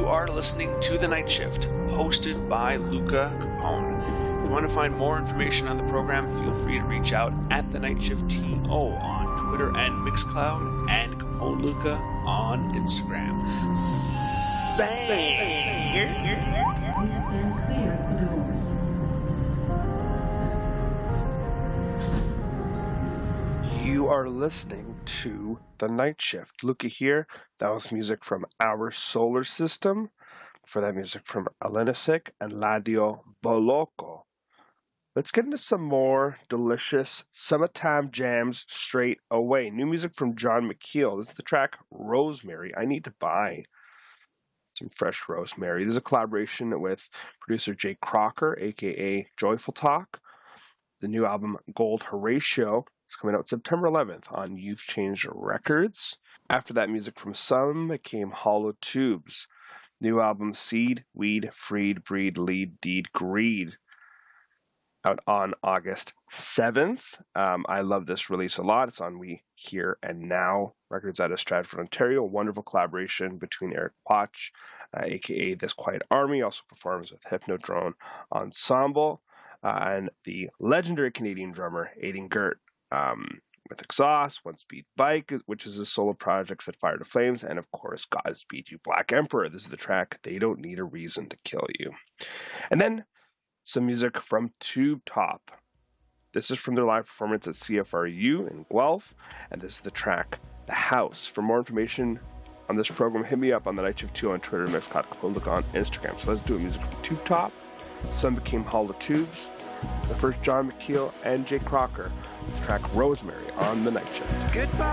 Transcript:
You are listening to The Night Shift, hosted by Luca Capone. If you want to find more information on the program, feel free to reach out at The Night Shift TO on Twitter and Mixcloud, and Capone Luca on Instagram. You are listening to The Night Shift. Luca here. That was music from Our Solar System. For that, music from Alenisic and Ladio Boloko. Let's get into some more delicious summertime jams straight away. New music from John McKeel. This is the track Rosemary. I need to buy some fresh rosemary. This is a collaboration with producer Jay Crocker, aka Joyful Talk. The new album Gold Horatio is coming out September 11th on You've Changed Records. After that, music from Some came Hollow Tubes. New album Seed, Weed, Freed, Breed, Lead, Deed, Greed. Out on August 7th. I love this release a lot. It's on We Here and Now Records out of Stratford, Ontario. A wonderful collaboration between Eric Potch, aka This Quiet Army, also performs with Hypnodrone Ensemble, and the legendary Canadian drummer Aidan Gert with Exhaust, One Speed Bike, which is a solo project set fire to flames, and of course Godspeed You Black Emperor. This is the track They Don't Need a Reason to Kill You. And then some music from Tube Top. This is from their live performance at CFRU in Guelph, and this is the track The House. For more information on this program, hit me up on The Night Shift 2 on Twitter, Mixcloud, on Instagram. So let's do music from Tube Top. Some became Hollow Tubes. The first John McKeel and Jay Crocker with the track Rosemary on The Night Shift. Goodbye.